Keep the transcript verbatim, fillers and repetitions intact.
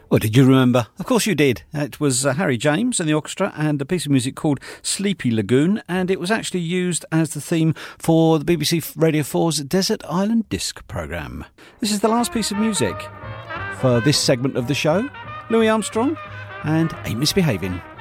Well, did you remember? Of course you did. It was uh, Harry James and the orchestra and a piece of music called Sleepy Lagoon, and it was actually used as the theme for the B B C Radio four's Desert Island Disc programme. This is the last piece of music for this segment of the show. Louis Armstrong and Ain't Misbehaving.